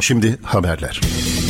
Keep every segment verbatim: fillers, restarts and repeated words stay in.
Şimdi haberler.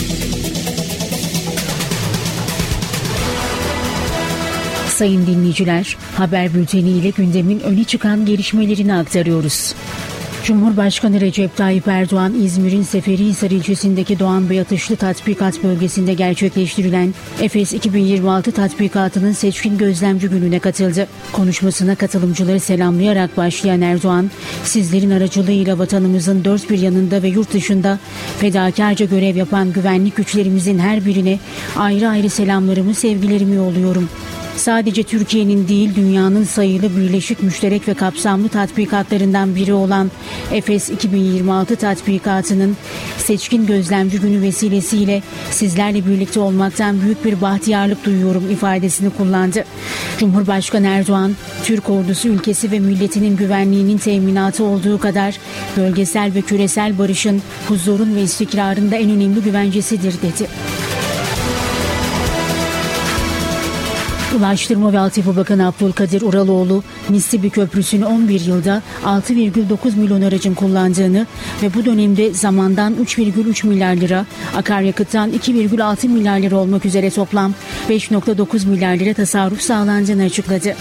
Sayın dinleyiciler, haber bülteni ile gündemin öne çıkan gelişmelerini aktarıyoruz. Cumhurbaşkanı Recep Tayyip Erdoğan, İzmir'in Seferihisar ilçesindeki Doğan Bey Atışlı Tatbikat Bölgesi'nde gerçekleştirilen Efes iki bin yirmi altı tatbikatının seçkin gözlemci gününe katıldı. Konuşmasına katılımcıları selamlayarak başlayan Erdoğan, sizlerin aracılığıyla vatanımızın dört bir yanında ve yurt dışında fedakarca görev yapan güvenlik güçlerimizin her birine ayrı ayrı selamlarımı, sevgilerimi yolluyorum. Sadece Türkiye'nin değil, dünyanın sayılı birleşik, müşterek ve kapsamlı tatbikatlarından biri olan Efes iki bin yirmi altı tatbikatının seçkin gözlemci günü vesilesiyle sizlerle birlikte olmaktan büyük bir bahtiyarlık duyuyorum ifadesini kullandı. Cumhurbaşkanı Erdoğan, Türk ordusu ülkesi ve milletinin güvenliğinin teminatı olduğu kadar bölgesel ve küresel barışın, huzurun ve istikrarın da en önemli güvencesidir dedi. Ulaştırma ve Altyapı Bakanı Abdülkadir Uraloğlu, Nissibi Köprüsü'nü on bir yılda altı virgül dokuz milyon aracın kullandığını ve bu dönemde zamandan üç virgül üç milyar lira, akaryakıttan iki virgül altı milyar lira olmak üzere toplam beş virgül dokuz milyar lira tasarruf sağlandığını açıkladı.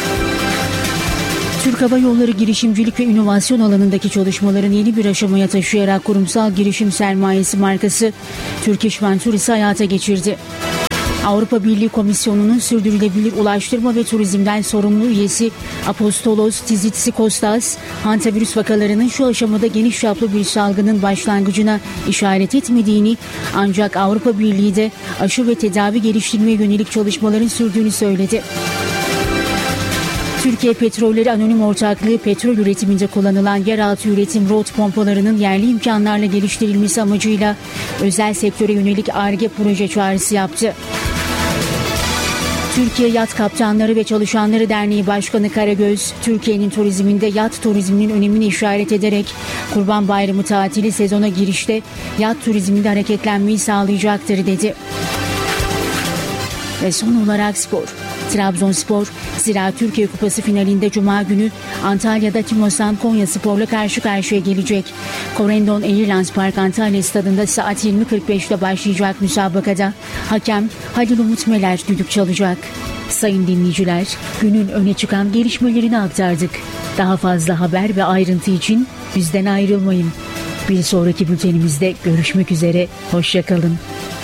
Türk Hava Yolları girişimcilik ve inovasyon alanındaki çalışmaların yeni bir aşamaya taşıyarak kurumsal girişim sermayesi markası Turkish Ventures'ı hayata geçirdi. Avrupa Birliği Komisyonu'nun sürdürülebilir ulaştırma ve turizmden sorumlu üyesi Apostolos Tsitsitkostas, hantavirüs vakalarının şu aşamada geniş çaplı bir salgının başlangıcına işaret etmediğini, ancak Avrupa Birliği de aşı ve tedavi geliştirmeye yönelik çalışmaların sürdüğünü söyledi. Türkiye Petrolleri Anonim Ortaklığı, petrol üretiminde kullanılan yeraltı üretim rot pompalarının yerli imkanlarla geliştirilmesi amacıyla özel sektöre yönelik Ar-Ge proje çağrısı yaptı. Türkiye Yat Kaptanları ve Çalışanları Derneği Başkanı Karagöz, Türkiye'nin turizminde yat turizminin önemini işaret ederek Kurban Bayramı tatili sezona girişte yat turizminde hareketlenmeyi sağlayacaktır dedi. Ve son olarak spor. Trabzonspor, Zira Türkiye Kupası finalinde Cuma günü Antalya'da Timosan Konyaspor'la karşı karşıya gelecek. Corendon Airlines Park Antalya Stadında saat yirmi kırk beşte başlayacak müsabakada hakem Halil Umut Meler düdük çalacak. Sayın dinleyiciler, günün öne çıkan gelişmelerini aktardık. Daha fazla haber ve ayrıntı için bizden ayrılmayın. Bir sonraki bültenimizde görüşmek üzere, hoşça kalın.